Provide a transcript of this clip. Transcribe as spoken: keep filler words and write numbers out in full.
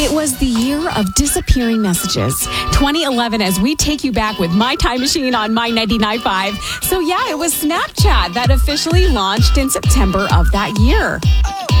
It was the year of disappearing messages. twenty eleven, as we take you back with My Time Machine on My ninety-nine point five. So yeah, it was Snapchat that officially launched in September of that year.